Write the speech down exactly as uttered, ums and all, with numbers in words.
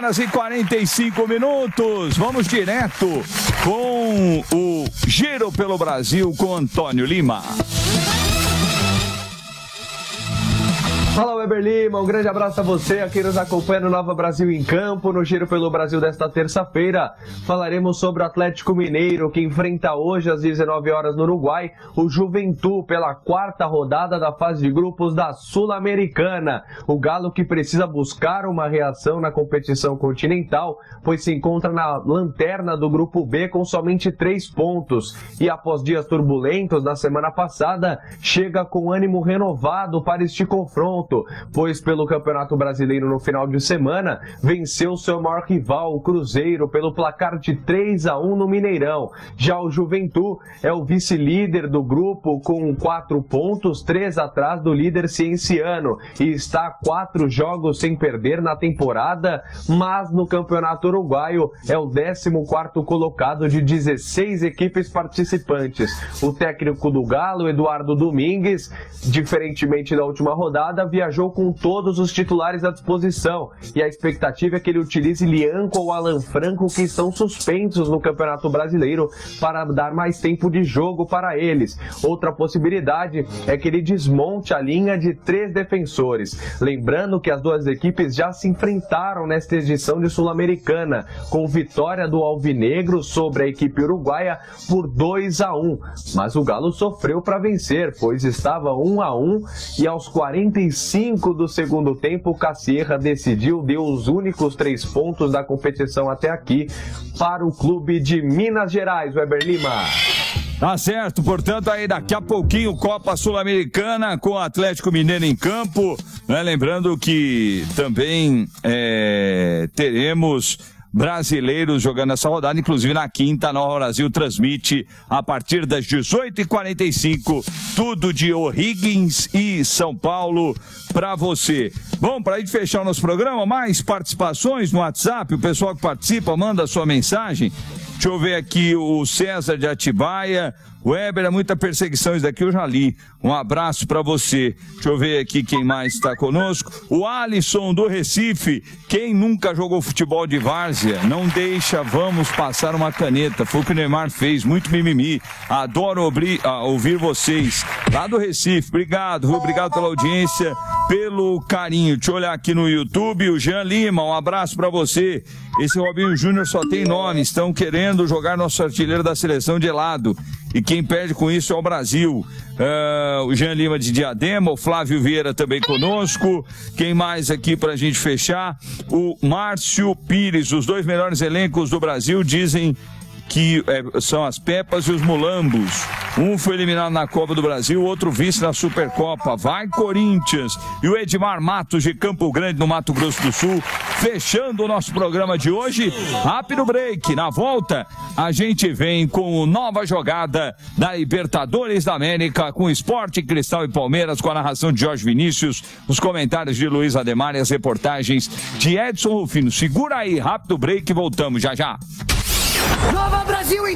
horas e quarenta e cinco minutos. Vamos direto com o Giro pelo Brasil com Antônio Lima. Fala, Weber Lima, um grande abraço a você, a quem nos acompanha no Nova Brasil em Campo, no Giro pelo Brasil desta terça-feira. Falaremos sobre o Atlético Mineiro, que enfrenta hoje às dezenove horas no Uruguai o Juventude pela quarta rodada da fase de grupos da Sul-Americana. O Galo que precisa buscar uma reação na competição continental, pois se encontra na lanterna do Grupo B com somente três pontos. E após dias turbulentos na semana passada, chega com ânimo renovado para este confronto, pois pelo Campeonato Brasileiro no final de semana, venceu seu maior rival, o Cruzeiro, pelo placar de três a um no Mineirão. Já o Juventude é o vice-líder do grupo com quatro pontos, três atrás do líder Cienciano, e está a quatro jogos sem perder na temporada, mas no Campeonato Uruguaio é o décimo quarto colocado de dezesseis equipes participantes. O técnico do Galo, Eduardo Domingues, diferentemente da última rodada, viajou com todos os titulares à disposição, e a expectativa é que ele utilize Lianco ou Alan Franco, que estão suspensos no Campeonato Brasileiro, para dar mais tempo de jogo para eles. Outra possibilidade é que ele desmonte a linha de três defensores. Lembrando que as duas equipes já se enfrentaram nesta edição de Sul-Americana, com vitória do Alvinegro sobre a equipe uruguaia por dois a um. Mas o Galo sofreu para vencer, pois estava um a um, e aos quarenta e cinco do segundo tempo, o Cassierra decidiu, deu os únicos três pontos da competição até aqui para o clube de Minas Gerais, Weber Lima. Tá certo, portanto, aí daqui a pouquinho Copa Sul-Americana com o Atlético Mineiro em campo, né? Lembrando que também é, teremos brasileiros jogando essa rodada, inclusive na quinta, a Nova Brasil transmite a partir das dezoito e quarenta e cinco, tudo de O'Higgins e São Paulo para você. Bom, para a gente fechar o nosso programa, mais participações no WhatsApp, o pessoal que participa manda a sua mensagem. Deixa eu ver aqui o César de Atibaia. Weber, é muita perseguição, isso daqui eu já li. Um abraço para você. Deixa eu ver aqui quem mais está conosco. O Alisson do Recife. Quem nunca jogou futebol de várzea, não deixa, vamos passar uma caneta. Foi o que o Neymar fez, muito mimimi. Adoro ouvir, ah, ouvir vocês. Lá do Recife, obrigado, viu? Obrigado pela audiência, pelo carinho. Deixa eu olhar aqui no YouTube, o Jean Lima, um abraço para você. Esse Robinho Júnior só tem nome, estão querendo jogar nosso artilheiro da seleção de lado. E quem perde com isso é o Brasil. Uh, o Jean Lima de Diadema, o Flávio Vieira também conosco. Quem mais aqui pra gente fechar? O Márcio Pires, os dois melhores elencos do Brasil dizem que é, são as Pepas e os Mulambos. Um foi eliminado na Copa do Brasil, o outro vice na Supercopa. Vai, Corinthians! E o Edmar Matos de Campo Grande, no Mato Grosso do Sul, fechando o nosso programa de hoje. Rápido break. Na volta, a gente vem com nova jogada da Libertadores da América, com Sport, Cristal e Palmeiras, com a narração de Jorge Vinícius, os comentários de Luiz Ademar e as reportagens de Edson Rufino. Segura aí, rápido break, voltamos já já. Nova Brasil!